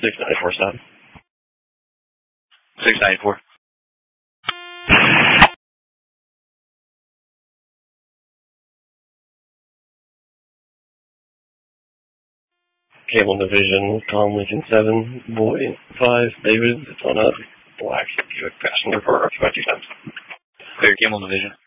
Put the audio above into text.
694 stop. 694. Cable Division, Tom Lincoln 7, Boy 5, David, it's on a black Buick passenger car occupied 2 times. Clear Cable Division.